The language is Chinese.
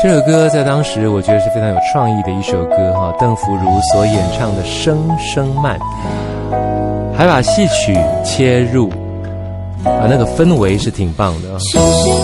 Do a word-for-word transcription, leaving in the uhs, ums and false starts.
这首歌在当时我觉得是非常有创意的一首歌哈，邓福如所演唱的《声声慢》，还把戏曲切入啊，那个氛围是挺棒的啊。